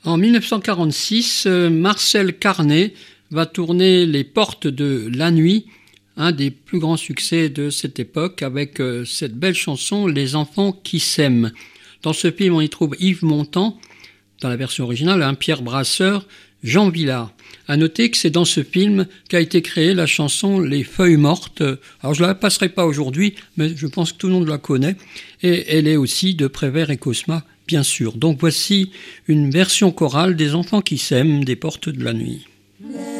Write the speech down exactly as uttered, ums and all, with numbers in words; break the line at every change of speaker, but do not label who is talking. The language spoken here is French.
En dix-neuf cent quarante-six, euh, Marcel Carné va tourner Les Portes de la Nuit, un des plus grands succès de cette époque, avec euh, cette belle chanson « Les enfants qui s'aiment ». Dans ce film, on y trouve Yves Montand, dans la version originale, hein, Pierre Brasseur, Jean Vilar. À noter que c'est dans ce film qu'a été créée la chanson « Les feuilles mortes ». Alors je ne la passerai pas aujourd'hui, mais je pense que tout le monde la connaît. Et elle est aussi de Prévert et Cosma, bien sûr. Donc voici une version chorale des enfants qui s'aiment des Portes de la Nuit.